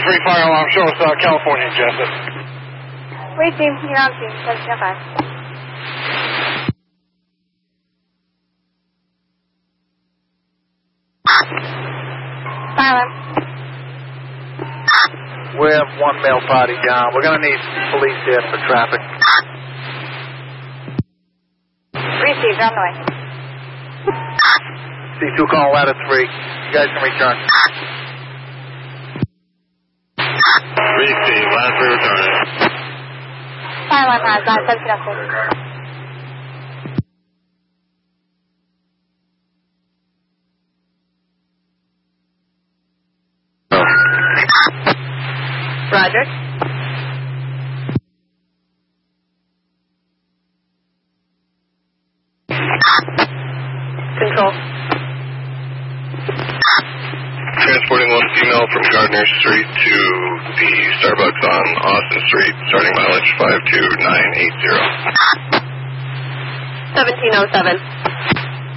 3 fire alarm. Show us California Jessup. Wait, team. You're on team. 705. Fire alarm. We have one male party down. We're going to need police here for traffic. Received. On the way. C2 call ladder 3. You guys can return. Received. Ladder 3 returning. Fire alarm has 1706. Roger. Control. Transporting one female from Gardner Street to the Starbucks on Austin Street, starting mileage 52980. 1707.